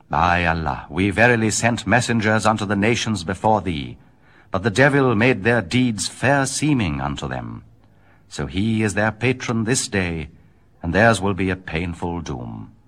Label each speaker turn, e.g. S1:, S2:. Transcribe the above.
S1: By Allah, we verily sent messengers unto the nations before thee, but the devil made their deeds fair seeming unto them. So he is their patron this day, and theirs will be a painful doom.